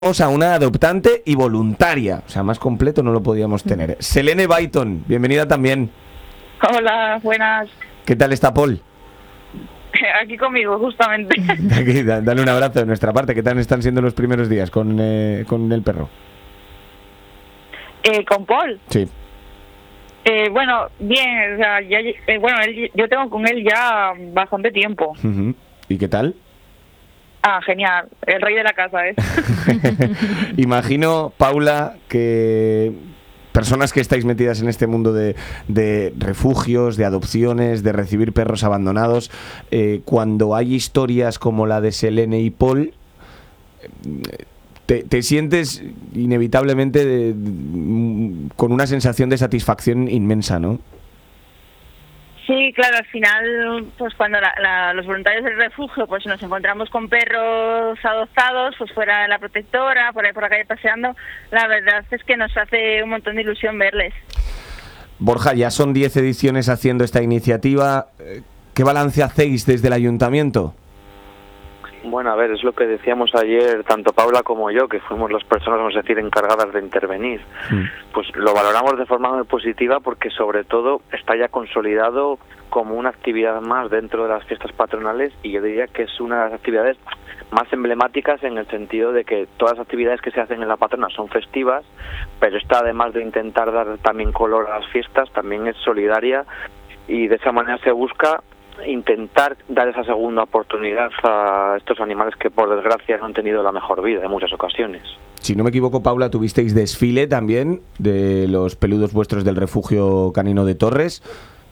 A una adoptante y voluntaria, o sea, más completo no lo podíamos tener. Selene Byton, bienvenida también. Hola, buenas. ¿Qué tal está Paul? Aquí conmigo, justamente. Aquí, dale un abrazo de nuestra parte. ¿Qué tal están siendo los primeros días con el perro? ¿Con Paul? Sí. Bueno, bien, o sea, yo tengo con él ya bastante tiempo. Uh-huh. ¿Y qué tal? Genial, el rey de la casa, ¿eh? Imagino, Paula, que personas que estáis metidas en este mundo de refugios, de adopciones, de recibir perros abandonados, cuando hay historias como la de Selene y Paul, te sientes inevitablemente con una sensación de satisfacción inmensa, ¿no? Sí, claro, al final, pues cuando los voluntarios del refugio pues nos encontramos con perros adoptados, pues fuera de la protectora, por ahí por la calle paseando, la verdad es que nos hace un montón de ilusión verles. Borja, ya son 10 ediciones haciendo esta iniciativa. ¿Qué balance hacéis desde el ayuntamiento? Bueno, a ver, es lo que decíamos ayer, tanto Paula como yo, que fuimos las personas, vamos a decir, encargadas de intervenir. Pues lo valoramos de forma muy positiva porque, sobre todo, está ya consolidado como una actividad más dentro de las fiestas patronales, y yo diría que es una de las actividades más emblemáticas en el sentido de que todas las actividades que se hacen en la patrona son festivas, pero esta, además de intentar dar también color a las fiestas, también es solidaria, y de esa manera se busca intentar dar esa segunda oportunidad a estos animales que, por desgracia, no han tenido la mejor vida en muchas ocasiones. Si no me equivoco, Paula, tuvisteis desfile también de los peludos vuestros del refugio canino de Torres.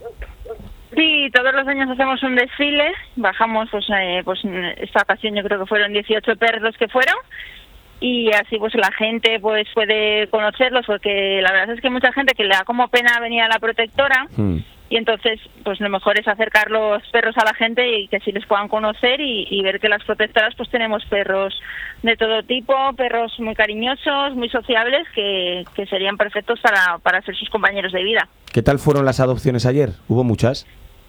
Sí, todos los años hacemos un desfile, bajamos, pues esta ocasión yo creo que fueron 18 perros que fueron, y así pues la gente pues puede conocerlos, porque la verdad es que hay mucha gente que le da como pena venir a la protectora. Y entonces, pues lo mejor es acercar los perros a la gente y que sí les puedan conocer y ver que las protectoras pues tenemos perros de todo tipo, perros muy cariñosos, muy sociables, que serían perfectos para ser sus compañeros de vida. ¿Qué tal fueron las adopciones ayer? ¿Hubo muchas?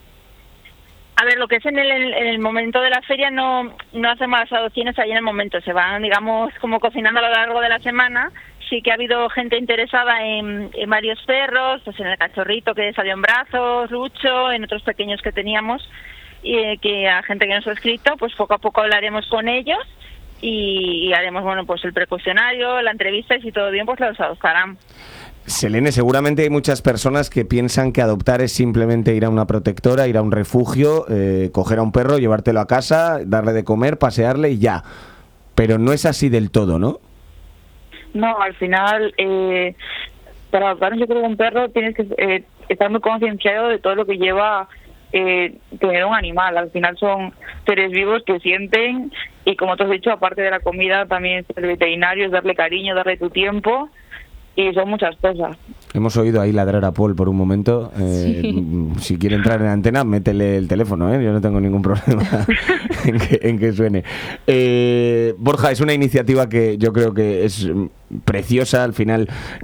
A ver, lo que es en el momento de la feria no hacemos las adopciones ahí en el momento, se van, digamos, como cocinando a lo largo de la semana. Sí que ha habido gente interesada en varios perros, pues en el cachorrito que salió en brazos, Lucho, en otros pequeños que teníamos, y que a gente que nos ha escrito, pues poco a poco hablaremos con ellos y haremos, bueno, pues el precuestionario, la entrevista, y si todo bien, pues los adoptarán. Selene, seguramente hay muchas personas que piensan que adoptar es simplemente ir a una protectora, ir a un refugio, coger a un perro, llevártelo a casa, darle de comer, pasearle y ya. Pero no es así del todo, ¿no? No, al final, para adoptar yo creo que un perro tienes que estar muy concienciado de todo lo que lleva tener un animal. Al final son seres vivos que sienten, y como te has dicho, aparte de la comida, también el veterinario es darle cariño, darle tu tiempo, y son muchas cosas. Hemos oído ahí ladrar a Paul por un momento. Sí. Si quiere entrar en antena, métele el teléfono, ¿eh? Yo no tengo ningún problema en que suene. Borja, es una iniciativa que yo creo que es preciosa. Al final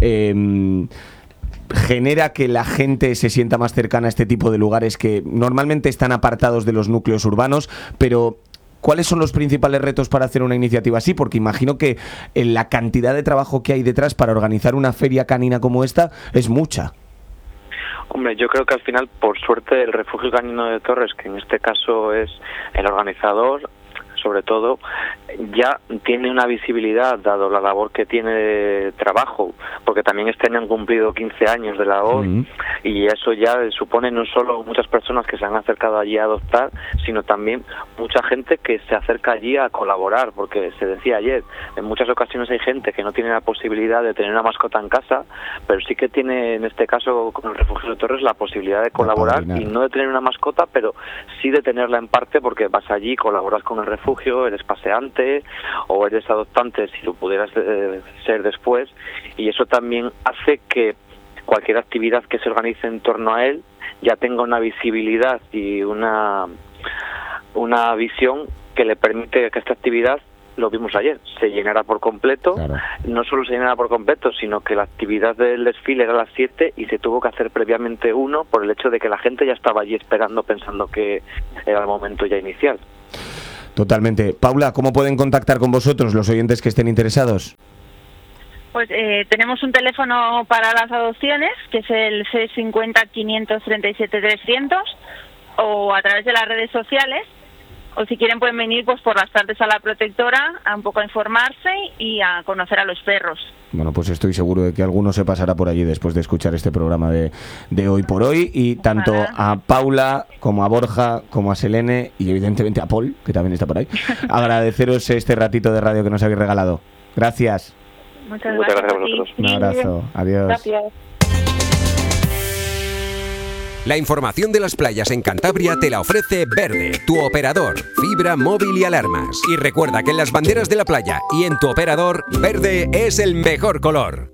genera que la gente se sienta más cercana a este tipo de lugares que normalmente están apartados de los núcleos urbanos, pero ¿cuáles son los principales retos para hacer una iniciativa así? Porque imagino que la cantidad de trabajo que hay detrás para organizar una feria canina como esta es mucha. Hombre, yo creo que al final, por suerte, el Refugio Canino de Torres, que en este caso es el organizador, sobre todo, ya tiene una visibilidad, dado la labor que tiene de trabajo, porque también este año han cumplido 15 años de labor, y eso ya supone no solo muchas personas que se han acercado allí a adoptar, sino también mucha gente que se acerca allí a colaborar, porque se decía ayer, en muchas ocasiones hay gente que no tiene la posibilidad de tener una mascota en casa, pero sí que tiene, en este caso con el Refugio de Torres, la posibilidad de colaborar, y no de tener una mascota, pero sí de tenerla en parte, porque vas allí, colaboras con el refugio, eres paseante o eres adoptante si lo pudieras ser después, y eso también hace que cualquier actividad que se organice en torno a él ya tenga una visibilidad y una visión que le permite que esta actividad, lo vimos ayer, se llenara por completo. Claro. No solo se llenara por completo, sino que la actividad del desfile era a las 7 y se tuvo que hacer previamente uno por el hecho de que la gente ya estaba allí esperando, pensando que era el momento ya inicial. Totalmente. Paula, ¿cómo pueden contactar con vosotros los oyentes que estén interesados? Pues tenemos un teléfono para las adopciones, que es el 650 537 300, o a través de las redes sociales, o si quieren pueden venir pues por las tardes a la protectora a un poco a informarse y a conocer a los perros. Bueno, pues estoy seguro de que alguno se pasará por allí después de escuchar este programa de Hoy por Hoy, y tanto a Paula como a Borja como a Selene y evidentemente a Paul, que también está por ahí, agradeceros este ratito de radio que nos habéis regalado. Gracias. Muchas gracias a vosotros. Un abrazo. Adiós. Gracias. La información de las playas en Cantabria te la ofrece Verde, tu operador, fibra, móvil y alarmas. Y recuerda que en las banderas de la playa y en tu operador, verde es el mejor color.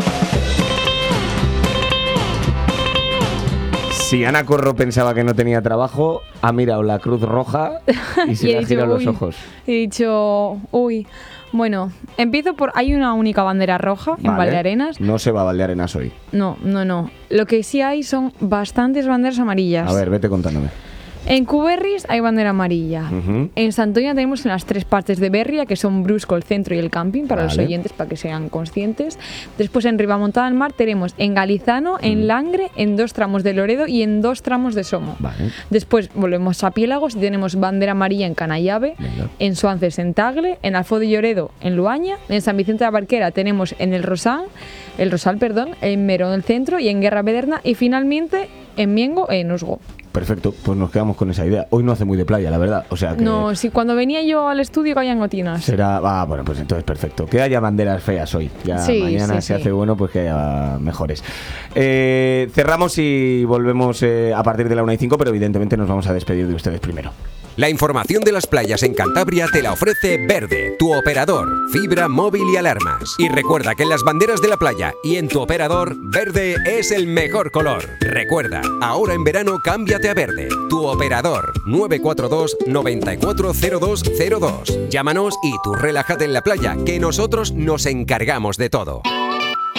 Si Ana Corro pensaba que no tenía trabajo, ha mirado la Cruz Roja y se le ha girado los ojos. He dicho, uy. Bueno, empiezo por... Hay una única bandera roja en Valdearenas. No se va a Valdearenas hoy. No. Lo que sí hay son bastantes banderas amarillas. A ver, vete contándome. En Cuberris hay bandera amarilla. Uh-huh. En Santoña tenemos en las 3 partes de Berria, que son Brusco, el centro y el camping, para los Vale. oyentes, para que sean conscientes. Después en Ribamontada del Mar tenemos en Galizano, en Langre, en 2 tramos de Loredo y en 2 tramos de Somo. Vale. Después volvemos a Piélagos y tenemos bandera amarilla en Canallave, Venga. en Suances en Tagle, en Alfó de Lloredo en Luaña, en San Vicente de la Barquera tenemos en el Rosal, en Merón del Centro y en Guerra Bederna, y finalmente en Miengo en Usgo. Perfecto, pues nos quedamos con esa idea. Hoy no hace muy de playa, la verdad. O sea que No, si cuando venía yo al estudio caían gotinas. será... bueno, pues entonces perfecto. Que haya banderas feas hoy. Ya Sí, mañana sí, se sí. hace bueno, pues que haya mejores. Cerramos y volvemos a partir de la 1:05, pero evidentemente nos vamos a despedir de ustedes primero. La información de las playas en Cantabria te la ofrece Verde, tu operador, fibra, móvil y alarmas. Y recuerda que en las banderas de la playa y en tu operador, verde es el mejor color. Recuerda, ahora en verano cámbiate a Verde, tu operador, 942 940202. Llámanos y tú relájate en la playa, que nosotros nos encargamos de todo.